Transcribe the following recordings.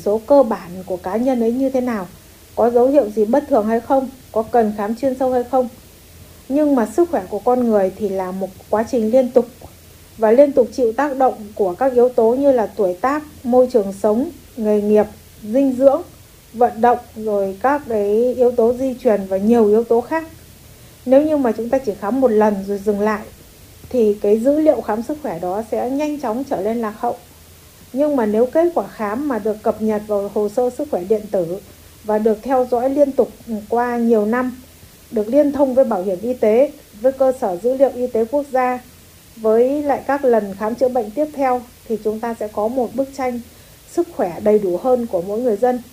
số cơ bản của cá nhân ấy như thế nào, có dấu hiệu gì bất thường hay không, có cần khám chuyên sâu hay không. Nhưng mà sức khỏe của con người thì là một quá trình liên tục và liên tục chịu tác động của các yếu tố như là tuổi tác, môi trường sống, nghề nghiệp, dinh dưỡng, vận động, rồi các cái yếu tố di truyền và nhiều yếu tố khác. Nếu như mà chúng ta chỉ khám một lần rồi dừng lại thì cái dữ liệu khám sức khỏe đó sẽ nhanh chóng trở nên lạc hậu. Nhưng mà nếu kết quả khám mà được cập nhật vào hồ sơ sức khỏe điện tử và được theo dõi liên tục qua nhiều năm, được liên thông với bảo hiểm y tế, với cơ sở dữ liệu y tế quốc gia, với lại các lần khám chữa bệnh tiếp theo, thì chúng ta sẽ có một bức tranh sức khỏe đầy đủ hơn của mỗi người dân.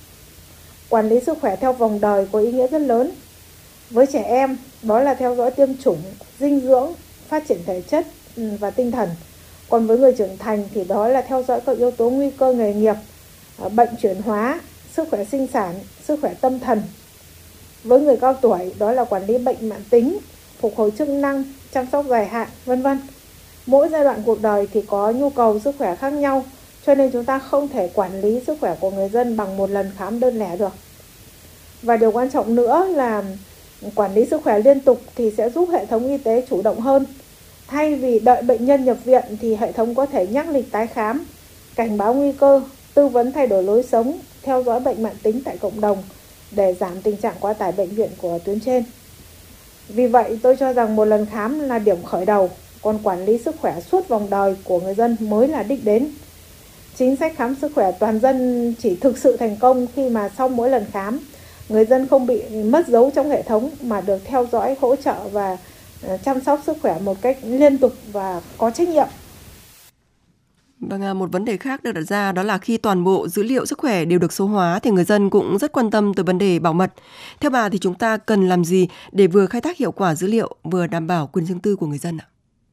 Quản lý sức khỏe theo vòng đời có ý nghĩa rất lớn. Với trẻ em, đó là theo dõi tiêm chủng, dinh dưỡng, phát triển thể chất và tinh thần. Còn với người trưởng thành thì đó là theo dõi các yếu tố nguy cơ nghề nghiệp, bệnh chuyển hóa, sức khỏe sinh sản, sức khỏe tâm thần. Với người cao tuổi, đó là quản lý bệnh mãn tính, phục hồi chức năng, chăm sóc dài hạn, vân vân. Mỗi giai đoạn cuộc đời thì có nhu cầu sức khỏe khác nhau, cho nên chúng ta không thể quản lý sức khỏe của người dân bằng một lần khám đơn lẻ được. Và điều quan trọng nữa là quản lý sức khỏe liên tục thì sẽ giúp hệ thống y tế chủ động hơn. Thay vì đợi bệnh nhân nhập viện thì hệ thống có thể nhắc lịch tái khám, cảnh báo nguy cơ, tư vấn thay đổi lối sống, theo dõi bệnh mãn tính tại cộng đồng để giảm tình trạng quá tải bệnh viện của tuyến trên. Vì vậy tôi cho rằng một lần khám là điểm khởi đầu, còn quản lý sức khỏe suốt vòng đời của người dân mới là đích đến. Chính sách khám sức khỏe toàn dân chỉ thực sự thành công khi mà sau mỗi lần khám, người dân không bị mất dấu trong hệ thống mà được theo dõi, hỗ trợ và chăm sóc sức khỏe một cách liên tục và có trách nhiệm. Vâng, một vấn đề khác được đặt ra đó là khi toàn bộ dữ liệu sức khỏe đều được số hóa thì người dân cũng rất quan tâm tới vấn đề bảo mật. Theo bà thì chúng ta cần làm gì để vừa khai thác hiệu quả dữ liệu, vừa đảm bảo quyền riêng tư của người dân ạ?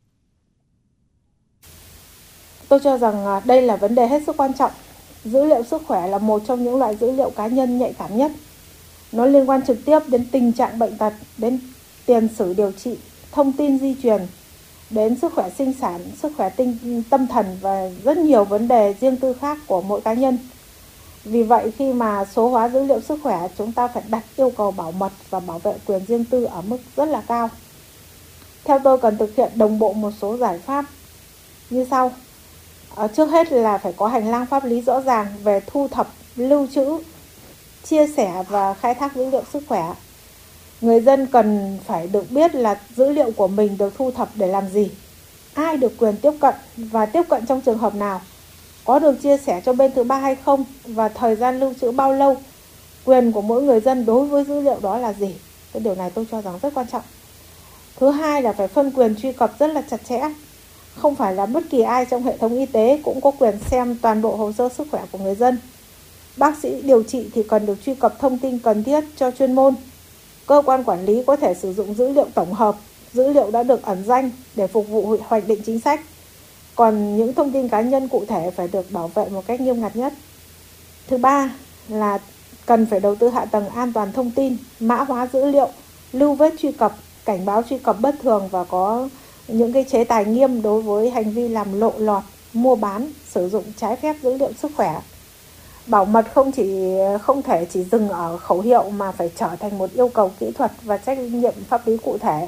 Tôi cho rằng đây là vấn đề hết sức quan trọng. Dữ liệu sức khỏe là một trong những loại dữ liệu cá nhân nhạy cảm nhất. Nó liên quan trực tiếp đến tình trạng bệnh tật, đến tiền sử điều trị, thông tin di truyền, đến sức khỏe sinh sản, sức khỏe tâm thần và rất nhiều vấn đề riêng tư khác của mỗi cá nhân. Vì vậy khi mà số hóa dữ liệu sức khỏe, chúng ta phải đặt yêu cầu bảo mật và bảo vệ quyền riêng tư ở mức rất là cao. Theo tôi cần thực hiện đồng bộ một số giải pháp như sau. Trước hết là phải có hành lang pháp lý rõ ràng về thu thập, lưu trữ, chia sẻ và khai thác dữ liệu sức khỏe. Người dân cần phải được biết là dữ liệu của mình được thu thập để làm gì, ai được quyền tiếp cận và tiếp cận trong trường hợp nào, có được chia sẻ cho bên thứ ba hay không và thời gian lưu trữ bao lâu, quyền của mỗi người dân đối với dữ liệu đó là gì. Cái điều này tôi cho rằng rất quan trọng. Thứ hai là phải phân quyền truy cập rất là chặt chẽ. Không phải là bất kỳ ai trong hệ thống y tế cũng có quyền xem toàn bộ hồ sơ sức khỏe của người dân. Bác sĩ điều trị thì cần được truy cập thông tin cần thiết cho chuyên môn. Cơ quan quản lý có thể sử dụng dữ liệu tổng hợp, dữ liệu đã được ẩn danh để phục vụ hoạch định chính sách. Còn những thông tin cá nhân cụ thể phải được bảo vệ một cách nghiêm ngặt nhất. Thứ ba là cần phải đầu tư hạ tầng an toàn thông tin, mã hóa dữ liệu, lưu vết truy cập, cảnh báo truy cập bất thường và có những cái chế tài nghiêm đối với hành vi làm lộ lọt, mua bán, sử dụng trái phép dữ liệu sức khỏe. Bảo mật không thể chỉ dừng ở khẩu hiệu mà phải trở thành một yêu cầu kỹ thuật và trách nhiệm pháp lý cụ thể.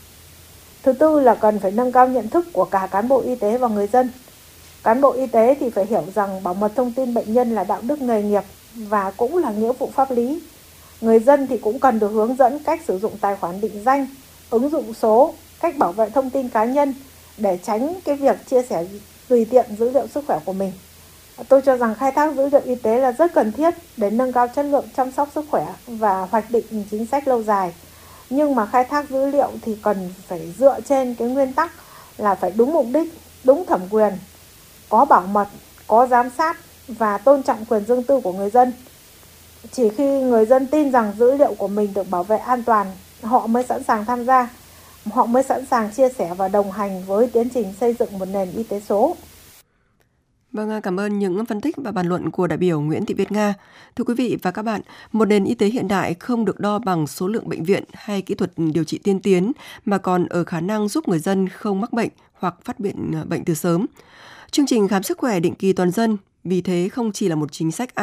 Thứ tư là cần phải nâng cao nhận thức của cả cán bộ y tế và người dân. Cán bộ y tế thì phải hiểu rằng bảo mật thông tin bệnh nhân là đạo đức nghề nghiệp và cũng là nghĩa vụ pháp lý. Người dân thì cũng cần được hướng dẫn cách sử dụng tài khoản định danh, ứng dụng số, cách bảo vệ thông tin cá nhân để tránh cái việc chia sẻ tùy tiện dữ liệu sức khỏe của mình. Tôi cho rằng khai thác dữ liệu y tế là rất cần thiết để nâng cao chất lượng chăm sóc sức khỏe và hoạch định chính sách lâu dài. Nhưng mà khai thác dữ liệu thì cần phải dựa trên cái nguyên tắc là phải đúng mục đích, đúng thẩm quyền, có bảo mật, có giám sát và tôn trọng quyền riêng tư của người dân. Chỉ khi người dân tin rằng dữ liệu của mình được bảo vệ an toàn, họ mới sẵn sàng tham gia, họ mới sẵn sàng chia sẻ và đồng hành với tiến trình xây dựng một nền y tế số. Vâng, cảm ơn những phân tích và bàn luận của đại biểu Nguyễn Thị Việt Nga. Thưa quý vị và các bạn, một nền y tế hiện đại không được đo bằng số lượng bệnh viện hay kỹ thuật điều trị tiên tiến, mà còn ở khả năng giúp người dân không mắc bệnh hoặc phát hiện bệnh từ sớm. Chương trình khám sức khỏe định kỳ toàn dân vì thế không chỉ là một chính sách